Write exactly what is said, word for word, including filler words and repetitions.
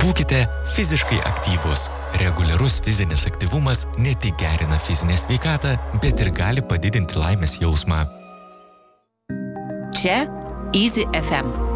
Būkite fiziškai aktyvūs. Reguliarus fizinis aktyvumas ne tik gerina fizinę sveikatą, bet ir gali padidinti laimės jausmą. Čia Easy F M.